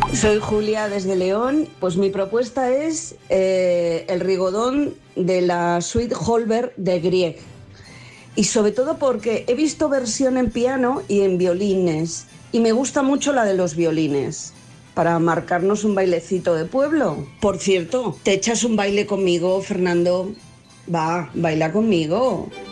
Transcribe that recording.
Soy Julia desde León. Pues mi propuesta es el rigodón de la suite Holberg de Grieg. Y sobre todo porque he visto versión en piano y en violines. Y me gusta mucho la de los violines. Para marcarnos un bailecito de pueblo. Por cierto, ¿te echas un baile conmigo, Fernando? Va, baila conmigo.